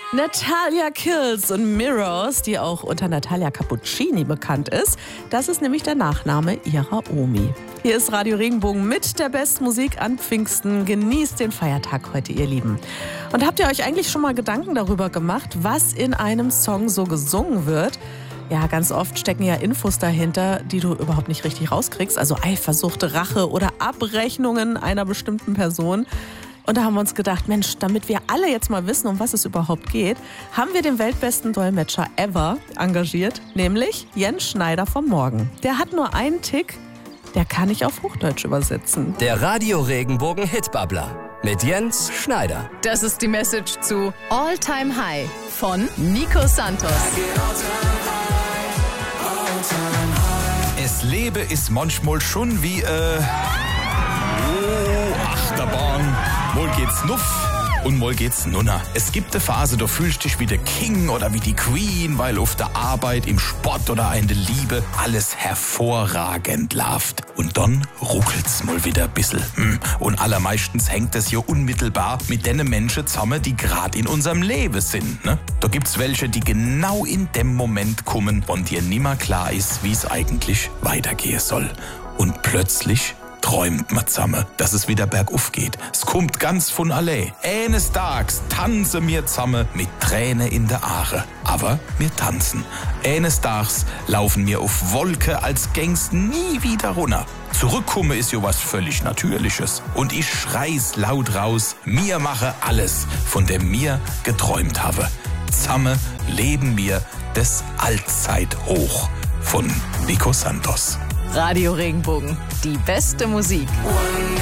Natalia Kills und Mirrors, die auch unter Natalia Cappuccini bekannt ist. Das ist nämlich der Nachname ihrer Omi. Hier ist Radio Regenbogen mit der besten Musik an Pfingsten. Genießt den Feiertag heute, ihr Lieben. Und habt ihr euch eigentlich schon mal Gedanken darüber gemacht, was in einem Song so gesungen wird? Ja, ganz oft stecken ja Infos dahinter, die du überhaupt nicht richtig rauskriegst. Also Eifersucht, Rache oder Abrechnungen einer bestimmten Person. Und da haben wir uns gedacht, Mensch, damit wir alle jetzt mal wissen, um was es überhaupt geht, haben wir den weltbesten Dolmetscher ever engagiert, nämlich Jens Schneider vom Morgen. Der hat nur einen Tick, der kann nicht auf Hochdeutsch übersetzen. Der Radio Regenbogen Hitbabbler mit Jens Schneider. Das ist die Message zu All Time High von Nico Santos. Es Leben ist manchmal schon wie Achterbahn. Mal geht's nuff und mal geht's nunner. Es gibt eine Phase, da fühlst du dich wie der King oder wie die Queen, weil auf der Arbeit, im Sport oder in der Liebe alles hervorragend läuft. Und dann ruckelt's mal wieder ein bisschen. Und allermeistens hängt es ja unmittelbar mit den Menschen zusammen, die gerade in unserem Leben sind. Ne? Da gibt's welche, die genau in dem Moment kommen, wo dir nimmer klar ist, wie es eigentlich weitergehen soll. Und plötzlich träumt man zusammen, dass es wieder bergauf geht. Es kommt ganz von allein. Eines Tages tanzen wir zusammen mit Tränen in der Aare. Aber wir tanzen. Eines Tages laufen wir auf Wolke, als gäng's nie wieder runter. Zurückkommen ist ja was völlig Natürliches. Und ich schrei's laut raus, mir mache alles, von dem mir geträumt habe. Zusammen leben wir des Allzeithoch von Nico Santos. Radio Regenbogen, die beste Musik.